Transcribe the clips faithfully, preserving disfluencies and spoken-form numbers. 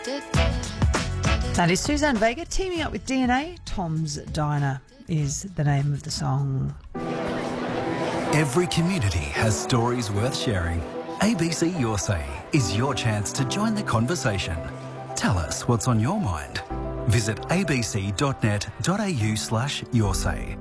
That is Suzanne Vega teaming up with D N A. Tom's Diner is the name of the song. Every community has stories worth sharing. A B C Your Say is your chance to join the conversation. Tell us what's on your mind. Visit abc.net.au slash your say.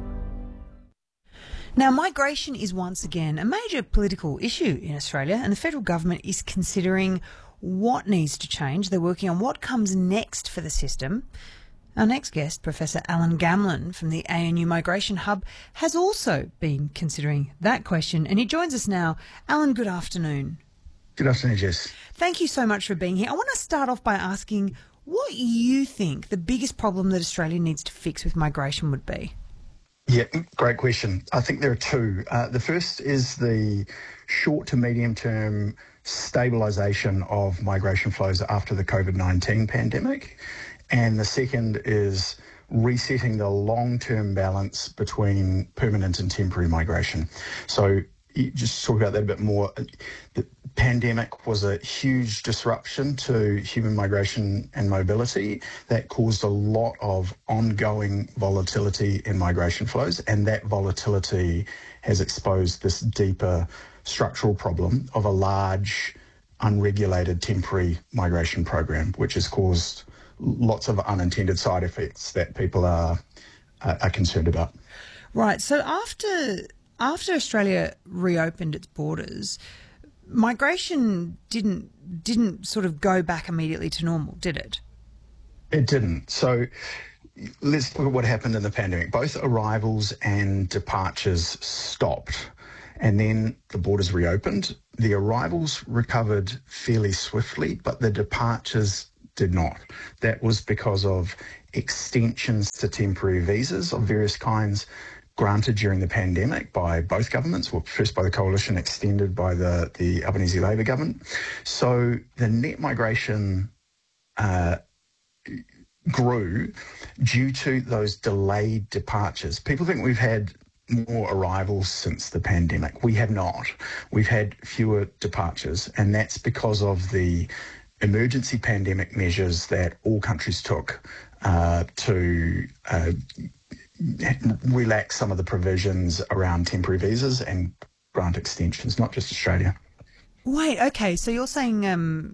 Now, migration is once again a major political issue in Australia, and the federal government is considering what needs to change. They're working on what comes next for the system. Our next guest, Professor Alan Gamlin from the A N U Migration Hub, has also been considering that question, and he joins us now. Alan, good afternoon. Good afternoon, Jess. Thank you so much for being here. I want to start off by asking what you think the biggest problem that Australia needs to fix with migration would be. Yeah, great question. I think there are two. Uh, the first is the short to medium term stabilisation of migration flows after the COVID nineteen pandemic. And the second is resetting the long-term balance between permanent and temporary migration. So you just talk about that a bit more. The pandemic was a huge disruption to human migration and mobility that caused a lot of ongoing volatility in migration flows, and that volatility has exposed this deeper structural problem of a large, unregulated temporary migration program, which has caused lots of unintended side effects that people are are, are concerned about. Right. So after after Australia reopened its borders, migration didn't didn't sort of go back immediately to normal, did it? It didn't. So let's look at what happened in the pandemic. Both arrivals and departures stopped, and then the borders reopened. The arrivals recovered fairly swiftly, but the departures did not. That was because of extensions to temporary visas of various kinds granted during the pandemic by both governments, well, first by the Coalition, extended by the, the Albanese Labor government. So the net migration uh, grew due to those delayed departures. People think we've had more arrivals since the pandemic. We have not. We've had fewer departures, and that's because of the emergency pandemic measures that all countries took uh, to uh, relax some of the provisions around temporary visas and grant extensions, not just Australia. Wait, okay, so you're saying um,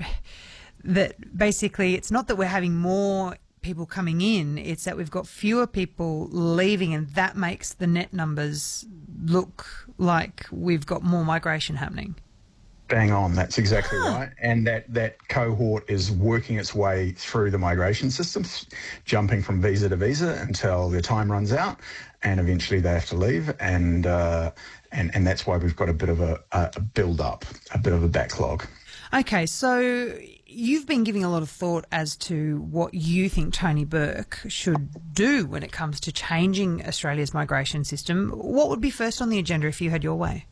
that basically it's not that we're having more people coming in, it's that we've got fewer people leaving, and that makes the net numbers look like we've got more migration happening. Bang on, that's exactly right. And that, that cohort is working its way through the migration system, jumping from visa to visa until their time runs out, and eventually they have to leave. And uh, and, and that's why we've got a bit of a, a build-up, a bit of a backlog. Okay, so you've been giving a lot of thought as to what you think Tony Burke should do when it comes to changing Australia's migration system. What would be first on the agenda if you had your way?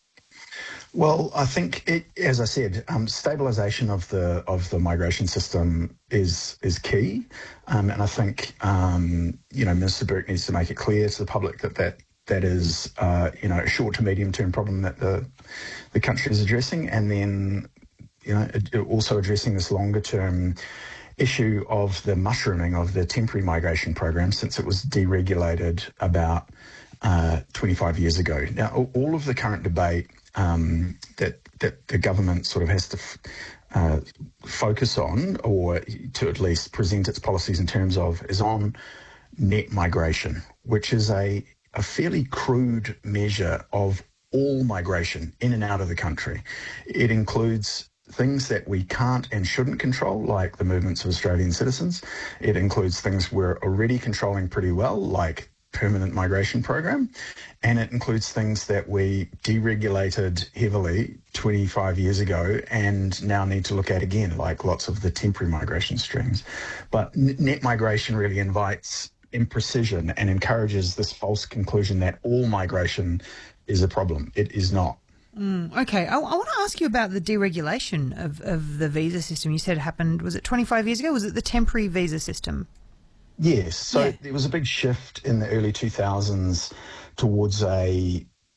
Well, I think, it, as I said, um, stabilisation of the of the migration system is is key, um, and I think um, you know Minister Burke needs to make it clear to the public that that, that is uh, you know a short to medium term problem that the the country is addressing, and then you know also addressing this longer term issue of the mushrooming of the temporary migration program since it was deregulated about uh, twenty-five years ago. Now, all of the current debate Um, that that the government sort of has to f- uh, focus on, or to at least present its policies in terms of, is on net migration, which is a, a fairly crude measure of all migration in and out of the country. It includes things that we can't and shouldn't control, like the movements of Australian citizens. It includes things we're already controlling pretty well, like permanent migration program, and it includes things that we deregulated heavily twenty-five years ago and now need to look at again, like lots of the temporary migration streams. But net migration really invites imprecision and encourages this false conclusion that all migration is a problem. It is not. Mm, okay, I, I want to ask you about the deregulation of, of the visa system. You said it happened, was it twenty-five years ago? Was it the temporary visa system? Yes. So yeah. there was a big shift in the early two thousands towards a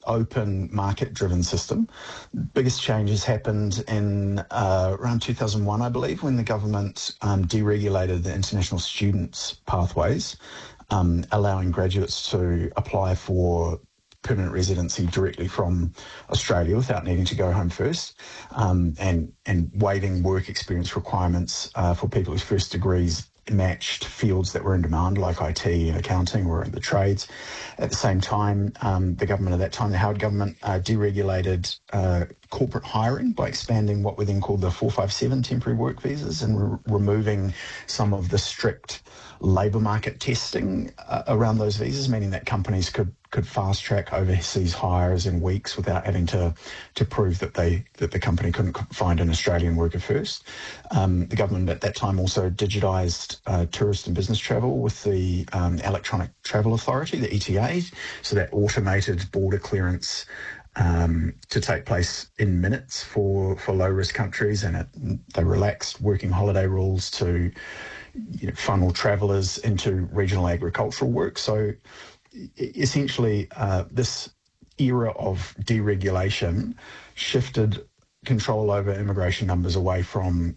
open, market-driven system. Biggest changes happened in uh, around two thousand one, I believe, when the government um, deregulated the international students' pathways, um, allowing graduates to apply for permanent residency directly from Australia without needing to go home first, um, and and waiving work experience requirements uh, for people whose first degrees matched fields that were in demand, like I T and accounting or in the trades. At the same time, um, the government at that time, the Howard government, uh, deregulated uh, corporate hiring by expanding what were then called the four five seven temporary work visas and re- removing some of the strict labour market testing uh, around those visas, meaning that companies could could fast track overseas hires in weeks without having to to prove that they that the company couldn't find an Australian worker first. Um, the government at that time also digitised uh, tourist and business travel with the um, Electronic Travel Authority, the E T A, so that automated border clearance um, to take place in minutes for, for low-risk countries, and it, they relaxed working holiday rules to you know, funnel travellers into regional agricultural work. So essentially, uh, this era of deregulation shifted control over immigration numbers away from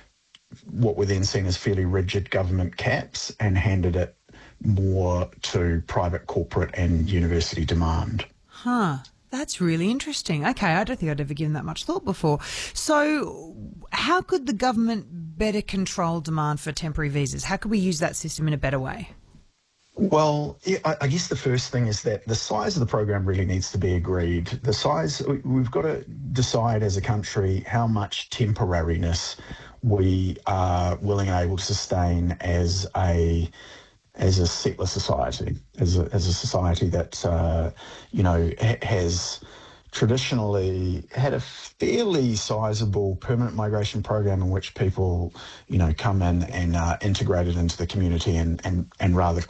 what were then seen as fairly rigid government caps and handed it more to private, corporate and university demand. Huh. That's really interesting. Okay, I don't think I'd ever given that much thought before. So how could the government better control demand for temporary visas? How could we use that system in a better way? Well, I guess the first thing is that the size of the program really needs to be agreed. The size, we've got to decide as a country how much temporariness we are willing and able to sustain as a as a settler society, as a, as a society that, uh, you know, ha- has traditionally had a fairly sizable permanent migration program in which people, you know, come in and are integrated into the community and, and, and rather